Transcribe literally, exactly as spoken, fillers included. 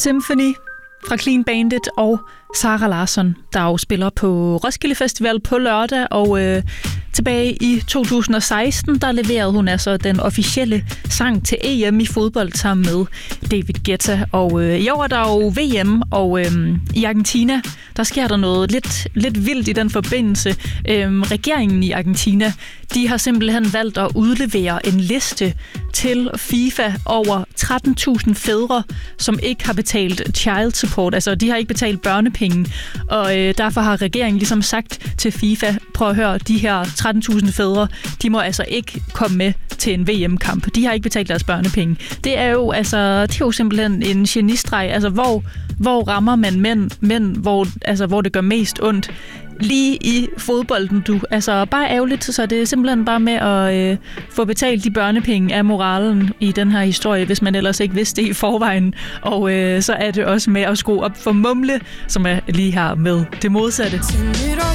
Symphony fra Clean Bandit og Sara Larsson, der jo spiller på Roskilde Festival på lørdag, og øh, tilbage i to tusind og seksten, der leverede hun altså den officielle sang til E M i fodbold sammen med David Guetta. Og øh, i år er der jo V M, og øh, i Argentina, der sker der noget lidt, lidt vildt i den forbindelse. Øh, regeringen i Argentina, de har simpelthen valgt at udlevere en liste til FIFA over tretten tusind fædre, som ikke har betalt child support, altså de har ikke betalt børnepenge, og øh, derfor har regeringen ligesom sagt til FIFA, prøv at høre, de her tretten tusind fædre, de må altså ikke komme med til en V M-kamp. De har ikke betalt deres børnepenge. Det er jo, altså, det er jo simpelthen en genistreg. Altså, hvor, hvor rammer man mænd, mænd hvor, altså, hvor det gør mest ondt? Lige i fodbolden, du. Altså, bare ærgerligt, så det er simpelthen bare med at øh, få betalt de børnepenge af moralen i den her historie, hvis man ellers ikke vidste det i forvejen. Og øh, så er det også med at skrue op for Mumle, som er lige her med det modsatte.